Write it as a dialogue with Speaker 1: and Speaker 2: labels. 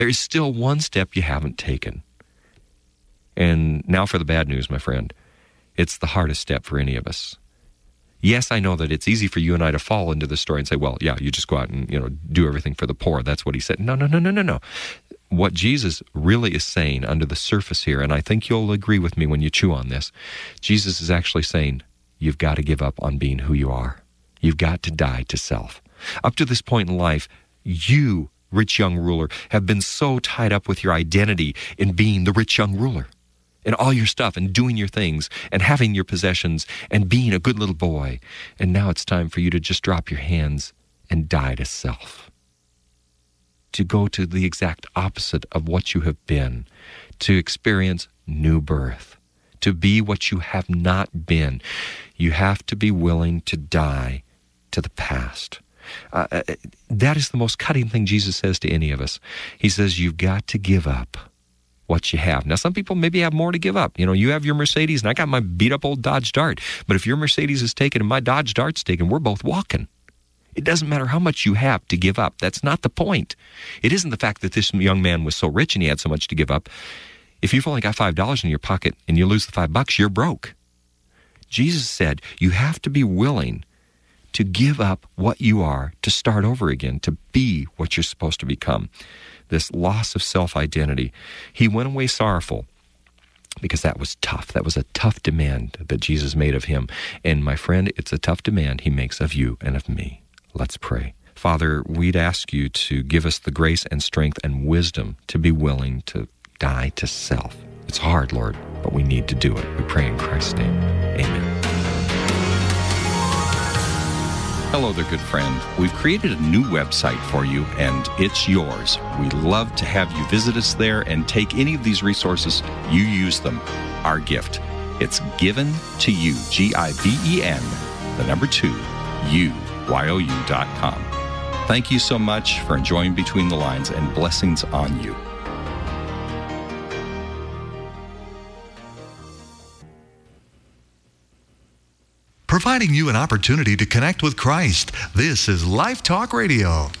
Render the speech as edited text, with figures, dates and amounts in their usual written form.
Speaker 1: There is still one step you haven't taken. And now for the bad news, my friend. It's the hardest step for any of us. Yes, I know that it's easy for you and I to fall into the story and say, well, yeah, you just go out and, do everything for the poor. That's what he said. No. What Jesus really is saying under the surface here, and I think you'll agree with me when you chew on this, Jesus is actually saying, you've got to give up on being who you are. You've got to die to self. Up to this point in life, you, rich young ruler, have been so tied up with your identity in being the rich young ruler, and all your stuff, and doing your things, and having your possessions, and being a good little boy. And now it's time for you to just drop your hands and die to self. To go to the exact opposite of what you have been. To experience new birth. To be what you have not been. You have to be willing to die to the past. That is the most cutting thing Jesus says to any of us. He says, you've got to give up what you have. Now, some people maybe have more to give up. You have your Mercedes, and I got my beat-up old Dodge Dart. But if your Mercedes is taken and my Dodge Dart's taken, we're both walking. It doesn't matter how much you have to give up. That's not the point. It isn't the fact that this young man was so rich and he had so much to give up. If you've only got $5 in your pocket and you lose the $5, you're broke. Jesus said you have to be willing to give up what you are, to start over again, to be what you're supposed to become. This loss of self-identity. He went away sorrowful because that was tough. That was a tough demand that Jesus made of him. And my friend, it's a tough demand he makes of you and of me. Let's pray. Father, we'd ask you to give us the grace and strength and wisdom to be willing to die to self. It's hard, Lord, but we need to do it. We pray in Christ's name. Amen.
Speaker 2: Hello there, good friend. We've created a new website for you, and it's yours. We'd love to have you visit us there and take any of these resources. You use them. Our gift. It's given to you, GIVEN, 2, UYOU.com. Thank you so much for enjoying Between the Lines, and blessings on you.
Speaker 3: Providing you an opportunity to connect with Christ. This is Life Talk Radio.